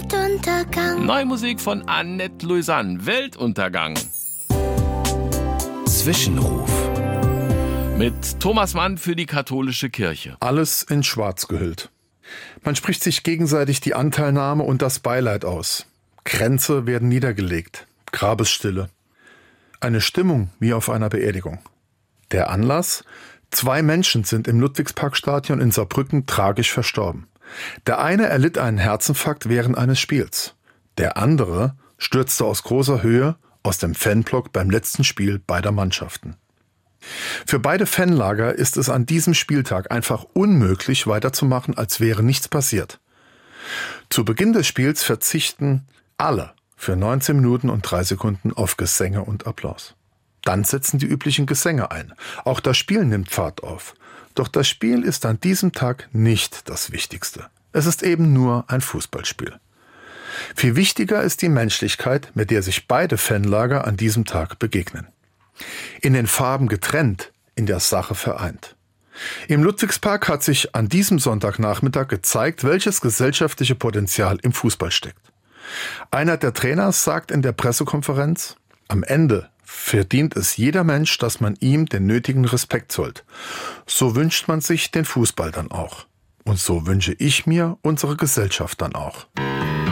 Weltuntergang. Neue Musik von Annette Louisanne, Weltuntergang. Zwischenruf. Mit Thomas Mann für die katholische Kirche. Alles in Schwarz gehüllt. Man spricht sich gegenseitig die Anteilnahme und das Beileid aus. Kränze werden niedergelegt. Grabesstille. Eine Stimmung wie auf einer Beerdigung. Der Anlass? 2 Menschen sind im Ludwigsparkstadion in Saarbrücken tragisch verstorben. Der eine erlitt einen Herzinfarkt während eines Spiels. Der andere stürzte aus großer Höhe aus dem Fanblock beim letzten Spiel beider Mannschaften. Für beide Fanlager ist es an diesem Spieltag einfach unmöglich weiterzumachen, als wäre nichts passiert. Zu Beginn des Spiels verzichten alle für 19 Minuten und 3 Sekunden auf Gesänge und Applaus. Dann setzen die üblichen Gesänge ein. Auch das Spiel nimmt Fahrt auf. Doch das Spiel ist an diesem Tag nicht das Wichtigste. Es ist eben nur ein Fußballspiel. Viel wichtiger ist die Menschlichkeit, mit der sich beide Fanlager an diesem Tag begegnen. In den Farben getrennt, in der Sache vereint. Im Ludwigspark hat sich an diesem Sonntagnachmittag gezeigt, welches gesellschaftliche Potenzial im Fußball steckt. Einer der Trainer sagt in der Pressekonferenz: Am Ende verdient es jeder Mensch, dass man ihm den nötigen Respekt zollt. So wünscht man sich den Fußball dann auch. Und so wünsche ich mir unsere Gesellschaft dann auch.